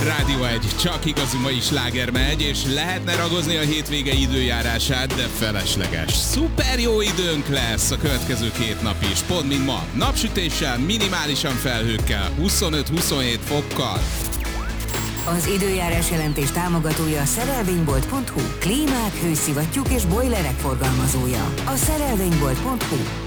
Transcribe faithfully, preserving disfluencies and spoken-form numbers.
Rádió egy, csak igazi mai sláger megy, és lehetne ragozni a hétvége időjárását, de felesleges. Szuper jó időnk lesz a következő két nap is, pont mint ma. Napsütéssel, minimálisan felhőkkel, huszonöt-huszonhét fokkal. Az időjárás jelentés támogatója a szerelvénybolt pont hu. Klímák, hőszivattyúk és bojlerek forgalmazója. A szerelvénybolt pont hu.